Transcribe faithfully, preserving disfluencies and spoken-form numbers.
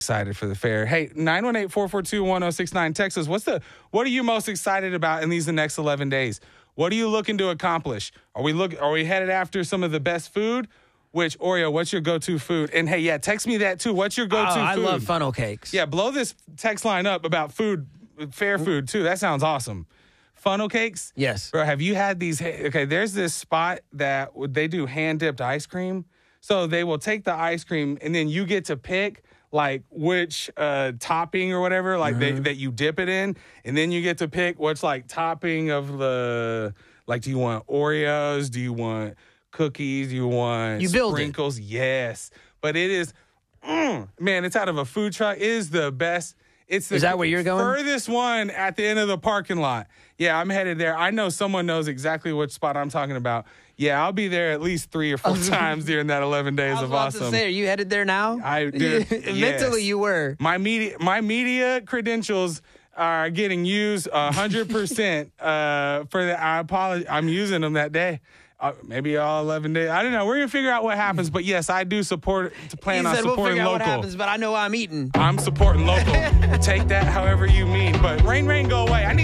excited for the fair. Hey, nine one eight, four four two, one oh six nine, Texas. What's the what are you most excited about in these the next eleven days? What are you looking to accomplish? Are we look are we headed after some of the best food? Which Oreo, what's your go-to food? And hey, yeah, text me that too. What's your go-to oh, I food? love funnel cakes. Yeah, blow this text line up about food, fair food too. That sounds awesome. Funnel cakes? Yes. Bro, have you had these? Okay, there's this spot that they do hand-dipped ice cream. So they will take the ice cream and then you get to pick like which uh, topping or whatever, like Mm-hmm. they, that you dip it in. And then you get to pick what's like topping of the, like, do you want Oreos? Do you want cookies? Do you want you build sprinkles? It. Yes. But it is, mm, man, it's out of a food truck. It is the best. It's the Is that where you're going? Furthest one at the end of the parking lot. Yeah, I'm headed there. I know someone knows exactly which spot I'm talking about. Yeah, I'll be there at least three or four times during that eleven days I was of about awesome. to say, are you headed there now? I did. Mentally, Yes. you were. My media, my media credentials are getting used one hundred percent uh, for the. I apologize. I'm using them that day. Uh, maybe all eleven days. I don't know. We're gonna figure out what happens. But yes, I do support to plan He on said, we'll supporting figure out local. what happens, but I know I'm eating. I'm supporting local. Take that however you mean. But rain, rain, go away. I need.